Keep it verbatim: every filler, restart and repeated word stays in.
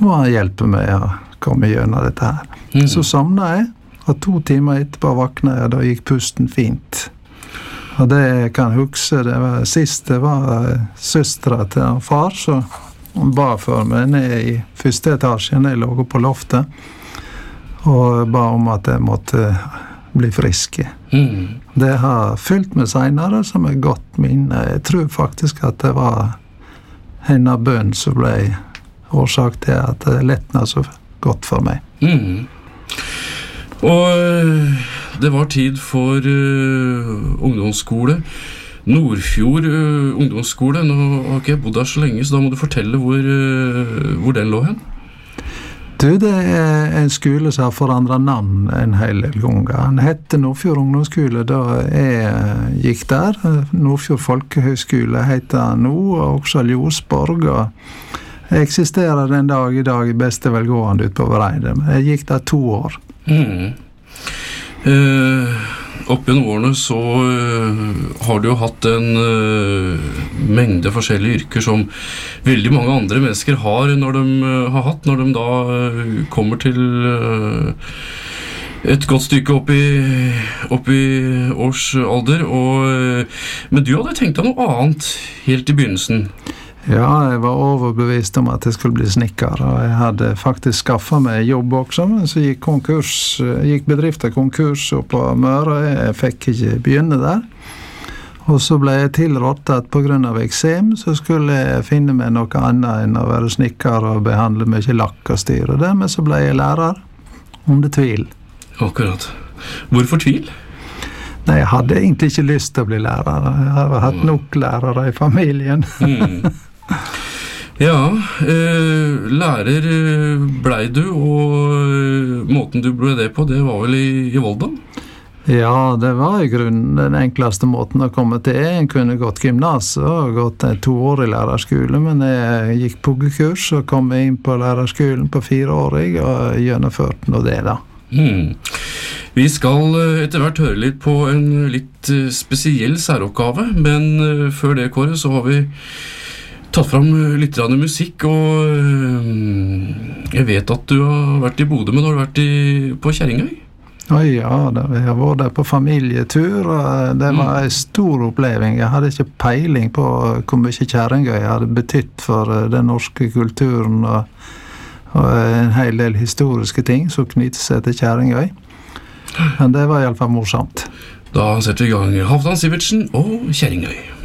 må han hjelpe meg å komme gjennom dette her. Mm. Så somnet jeg, og to timer etterpå vaknet jeg, da gikk pusten fint. Og det jeg kan huske, det var sist det var søstre til en far, så hun ba for meg ned i første etasjen, jeg lå på loftet, og ba om at jeg måtte bli friske. Mm. Det har fylt meg senere som et godt minne. Jeg tror faktisk at det var hennes bønn som ble årsak til at det lettnet så godt for meg. Mm. Og det var tid for uh, ungdomsskole. Nordfjord uh, ungdomsskole. Nå har ikke jeg bodd der så lenge, så da må du fortelle hvor, uh, hvor den lå hen. Du, det er en skole som har forandret navn en hel del ganger. Han hette Nordfjord ungdomsskole da jeg gikk der. Nordfjord folkehøgskole heter han nå, og også Ljosborg. Og eksisterer den dag i dag i beste velgående ut på Vereide. Jeg gikk der to år. Mm. Eh, opp gjennom årene så uh, har du jo hatt en uh, mengde forskjellige yrker som veldig mange andre mennesker har når de uh, har hatt, når de da uh, kommer til uh, et godt stykke opp i, opp i årsalder. Og, uh, men du hadde tenkt deg noe annet helt i begynnelsen. Ja, jeg var overbevist om at jeg skulle bli snikker, og jeg hadde faktisk skaffet meg jobb også, men så gikk, konkurs, gikk bedriften konkurs på Møre, jeg fikk ikke begynne der. Og så ble jeg tilrådt at på grunn av eksem så skulle jeg finne meg noe annet enn å være snikker og behandle mye lakk og styre det, men så ble jeg lærer, under tvil. Akkurat. Hvorfor tvil? Nei, jeg hadde egentlig ikke lyst til å bli lærer. Jeg har hatt nok lærere i familien. mm. Ja, eh, lærer blei du, og måten du ble det på, det var vel i, i Volda? Ja, det var i grunnen den enkleste måten å komme til. Jeg kunne gått gymnas og gått en toårig lærerskole, men jeg gikk puggekurs og kom inn på lærerskolen på fireårig og gjennomførte nå det da. Hmm. Vi skal etter hvert høre litt på en litt spesiell særoppgave, men før det, Kåre, så har vi tatt fram litt av musikk, og jeg vet at du har vært i Bodø, men har du vært i, på Kjerringøy? Oi, ja, det, jeg har vært der på familietur, og det var en stor oppleving. Jeg hadde ikke peiling på hvor mye Kjerringøy hadde betytt for den norske kulturen, og, og en hel del historiske ting som knytter seg til Kjerringøy. Men det var i alle fall morsomt. Da setter vi i gang Halvdan Sivertsen og Kjerringøy.